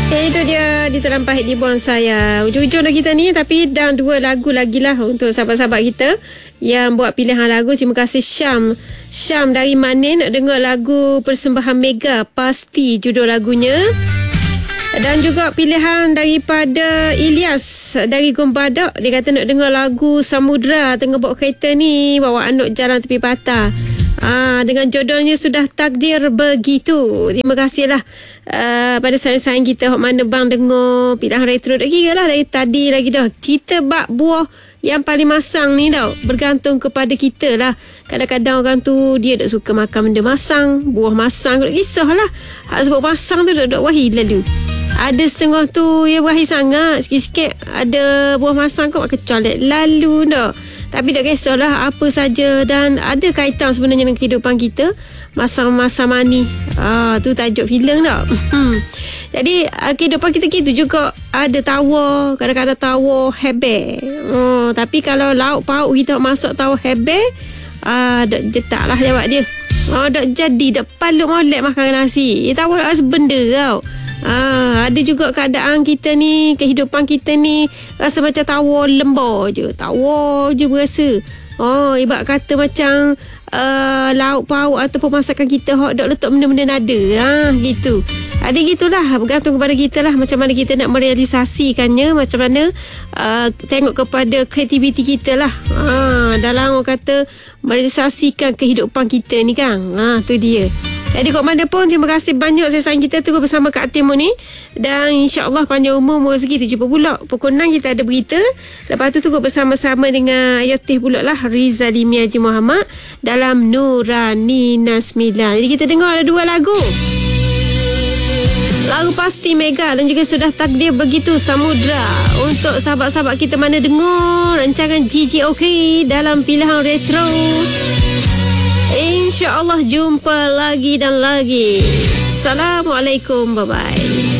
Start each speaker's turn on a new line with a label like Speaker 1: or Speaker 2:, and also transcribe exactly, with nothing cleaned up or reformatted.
Speaker 1: Eh, itu dia di Terlampah di Buang Saya. Ujung-ujung dah kita ni, tapi dah dua lagu lagi lah untuk sahabat-sahabat kita yang buat pilihan lagu. Terima kasih Syam. Syam dari Manin nak dengar lagu persembahan Mega, Pasti judul lagunya. Dan juga pilihan daripada Ilyas dari Gombadak. Dia kata nak dengar lagu Samudra tengah bawa kereta ni, bawa anak jalan tepi patah. Ah, dengan jodohnya Sudah Takdir Begitu. Terima kasihlah uh, pada sayang-sayang kita hok mana bang dengar pilihan retro. Tak kira lah dari tadi lagi dah. Cerita bab buah yang paling masang ni tau, bergantung kepada kita lah. Kadang-kadang orang tu dia tak suka makan benda masang, buah masang. Tak kisah lah. Hak sebab masang tu duduk wahid lalu. Ada setengah tu ya wahid sangat. Sikit-sikit ada buah masang kau makan colet lalu tak. Tapi tak kisahlah apa saja, dan ada kaitan sebenarnya dengan kehidupan kita. Masam-masam mani. Ah, tu tajuk filem tak? Jadi kehidupan kita gitu juga. Ada tawa, kadang-kadang tawa hebe. Oh, tapi kalau lauk pauk kita masuk tawa hebe, ah, dak jetak lah jawab dia. Oh, dak jadi, dak palut molek makan nasi. Tawa dak sebenda tau. Ah, ada juga keadaan kita ni, kehidupan kita ni rasa macam tawa lembar je. Tawa je berasa. Oh, ibarat kata macam uh, lauk pauk ataupun masakan kita hok dok letak benda-benda nada. Ah, gitu. Ada gitulah, bergantung kepada kita lah macam mana kita nak merealisasikannya, macam mana uh, tengok kepada kreativiti kita lah. Ah, dalam orang kata merealisasikan kehidupan kita ni kan. Ah, tu dia. Jadi kat mana pun, terima kasih banyak saya sayang kita terus bersama Kak Timo ni. Dan insyaAllah panjang umur, umur rezeki. Kita jumpa pula pukul enam kita ada berita. Lepas tu terus bersama-sama dengan Ayatih pula lah, Rizalimi Haji Muhammad dalam Nurani Nasmila. Jadi kita dengar ada dua lagu. Lagu Pasti Mega dan juga Sudah Takdir Begitu Samudra. Untuk sahabat-sahabat kita mana dengar rancangan G G OK dalam pilihan retro. InsyaAllah jumpa lagi dan lagi. Assalamualaikum. Bye-bye.